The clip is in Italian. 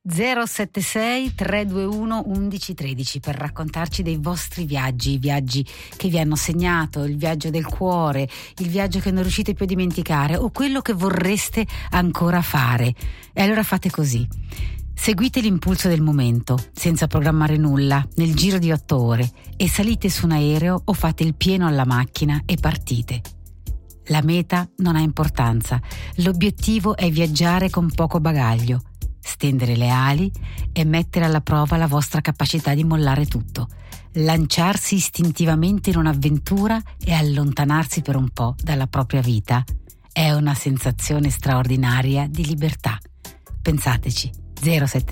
076 321 1113 per raccontarci dei vostri viaggi, i viaggi che vi hanno segnato, il viaggio del cuore, il viaggio che non riuscite più a dimenticare o quello che vorreste ancora fare. E allora fate così: seguite l'impulso del momento, senza programmare nulla, nel giro di 8 ore, e salite su un aereo o fate il pieno alla macchina e partite. La meta non ha importanza, l'obiettivo è viaggiare con poco bagaglio, stendere le ali e mettere alla prova la vostra capacità di mollare tutto, lanciarsi istintivamente in un'avventura e allontanarsi per un po' dalla propria vita. È una sensazione straordinaria di libertà. Pensateci. 076